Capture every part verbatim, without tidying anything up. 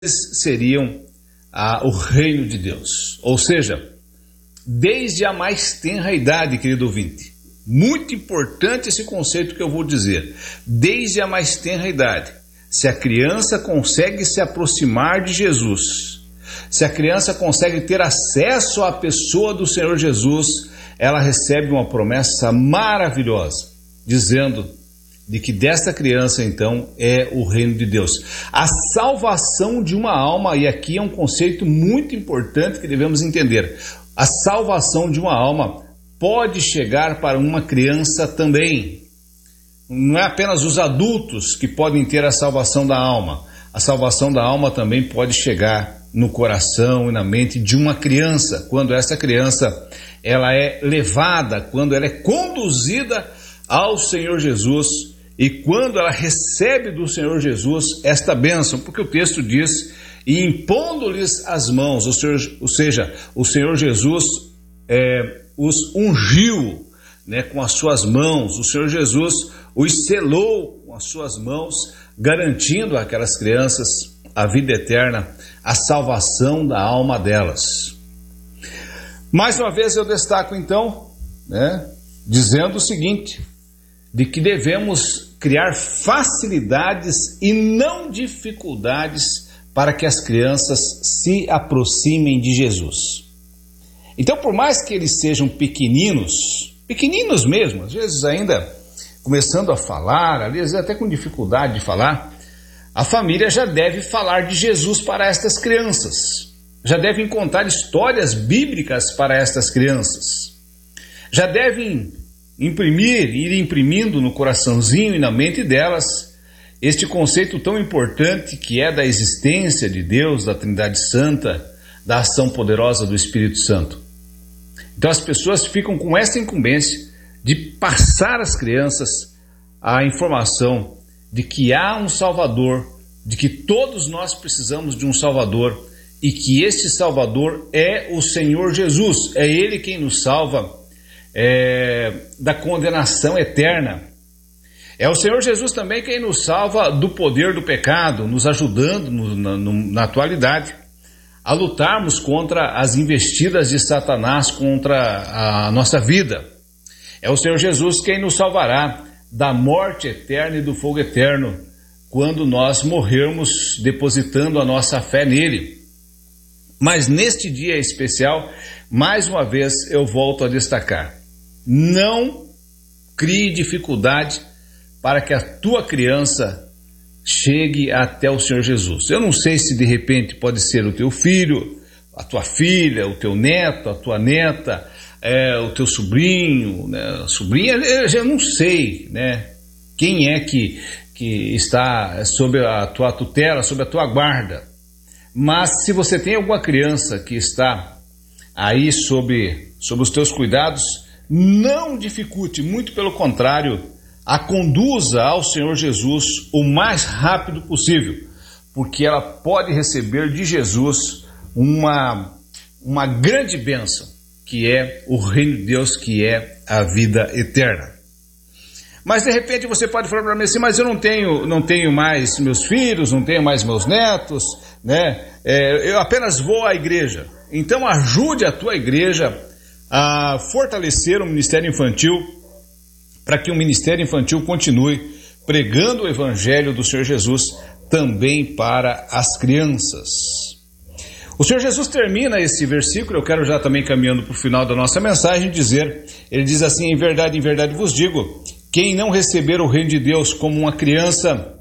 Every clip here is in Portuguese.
seriam ah, o reino de Deus. Ou seja, desde a mais tenra idade, querido ouvinte. Muito importante esse conceito que eu vou dizer. Desde a mais tenra idade. Se a criança consegue se aproximar de Jesus, se a criança consegue ter acesso à pessoa do Senhor Jesus, ela recebe uma promessa maravilhosa, dizendo de que desta criança, então, é o reino de Deus. A salvação de uma alma, e aqui é um conceito muito importante que devemos entender. A salvação de uma alma pode chegar para uma criança também. Não é apenas os adultos que podem ter a salvação da alma. A salvação da alma também pode chegar no coração e na mente de uma criança, quando essa criança ela é levada, quando ela é conduzida ao Senhor Jesus e quando ela recebe do Senhor Jesus esta bênção, porque o texto diz, e impondo-lhes as mãos, ou seja, ou seja o Senhor Jesus é, os ungiu, né, com as suas mãos, o Senhor Jesus os selou com as suas mãos, garantindo àquelas crianças a vida eterna, a salvação da alma delas. Mais uma vez eu destaco então, né, dizendo o seguinte, de que devemos criar facilidades e não dificuldades para que as crianças se aproximem de Jesus. Então, por mais que eles sejam pequeninos, pequeninos mesmo, às vezes ainda começando a falar, às vezes até com dificuldade de falar, a família já deve falar de Jesus para estas crianças, já devem contar histórias bíblicas para estas crianças, já devem imprimir, ir imprimindo no coraçãozinho e na mente delas este conceito tão importante que é da existência de Deus, da Trindade Santa, da ação poderosa do Espírito Santo. Então as pessoas ficam com esta incumbência de passar às crianças a informação de que há um Salvador, de que todos nós precisamos de um Salvador e que este Salvador é o Senhor Jesus, é Ele quem nos salva é, da condenação eterna. É o Senhor Jesus também quem nos salva do poder do pecado, nos ajudando no, na, no, na atualidade a lutarmos contra as investidas de Satanás contra a nossa vida. É o Senhor Jesus quem nos salvará da morte eterna e do fogo eterno quando nós morrermos depositando a nossa fé nele. Mas neste dia especial, mais uma vez eu volto a destacar, não crie dificuldade para que a tua criança chegue até o Senhor Jesus. Eu não sei se de repente pode ser o teu filho, a tua filha, o teu neto, a tua neta, é, o teu sobrinho, né? Sobrinha, eu já não sei, né? Quem é que, que está sob a tua tutela, sob a tua guarda. Mas se você tem alguma criança que está aí sob, sob os teus cuidados, não dificulte, muito pelo contrário, a conduza ao Senhor Jesus o mais rápido possível, porque ela pode receber de Jesus uma, uma grande bênção, que é o reino de Deus, que é a vida eterna. Mas de repente você pode falar para mim assim, mas eu não tenho, não tenho mais meus filhos, não tenho mais meus netos, né? É, eu apenas vou à igreja. Então ajude a tua igreja a fortalecer o ministério infantil, para que o ministério infantil continue pregando o evangelho do Senhor Jesus também para as crianças. O Senhor Jesus termina esse versículo, eu quero já também caminhando para o final da nossa mensagem, dizer, ele diz assim, em verdade, em verdade vos digo, quem não receber o reino de Deus como uma criança,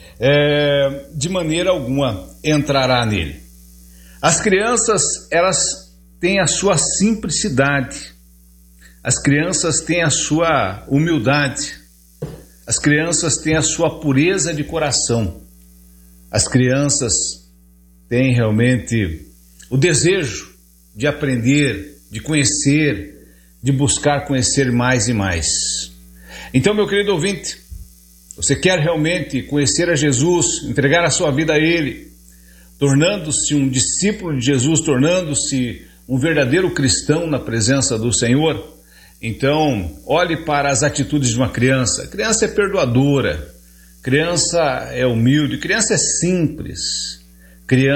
é, de maneira alguma entrará nele. As crianças, elas têm a sua simplicidade, as crianças têm a sua humildade, as crianças têm a sua pureza de coração, as crianças têm realmente o desejo de aprender, de conhecer, de buscar conhecer mais e mais. Então, meu querido ouvinte, você quer realmente conhecer a Jesus, entregar a sua vida a Ele, tornando-se um discípulo de Jesus, tornando-se um verdadeiro cristão na presença do Senhor? Então, olhe para as atitudes de uma criança. A criança é perdoadora, criança é humilde, criança é simples, criando